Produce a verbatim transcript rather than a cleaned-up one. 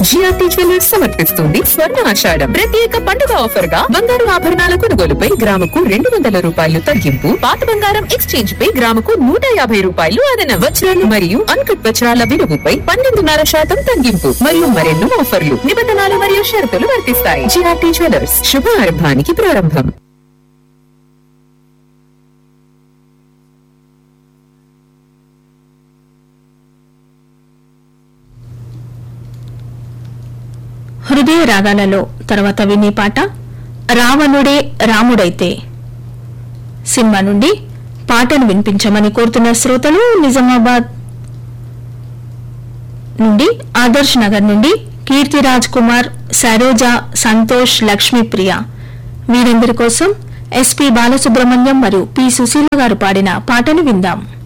GRT jewellers సమర్పిస్తుంది స్వర్ణ ఆషాఢం ప్రత్యేక పండుగ ఆఫర్ గా బంగారు ఆభరణాల కొనుగోలుపై గ్రాముకు రెండు వందల రూపాయలు తగ్గింపు, పాత బంగారం ఎక్స్చేంజ్ పై గ్రాముకు నూట యాభై రూపాయలు అదన, వజ్రాలు మరియు అన్కట్ వజ్రాల విలువపై పన్నెండున్నర శాతం తగ్గింపు మరియు మరెన్నో ఆఫర్లు, నిబంధనలు మరియు షరతులు వర్తిస్తాయి. జిఆర్టీ జ్యువెలర్స్, శుభారంభానికి ప్రారంభం. హృదయ రాగాలలో తర్వాత వినే పాట రావణుడే రాముడైతే సినిమా నుండి పాటను వినిపించమని కోరుతున్న శ్రోతలు నిజామాబాద్ నుండి ఆదర్శ్ నగర్ నుండి కీర్తిరాజ్ కుమార్, సరోజ, సంతోష్, లక్ష్మీప్రియ. వీరందరి కోసం ఎస్పీ బాలసుబ్రహ్మణ్యం మరియు పి సుశీల గారు పాడిన పాటను విందాం.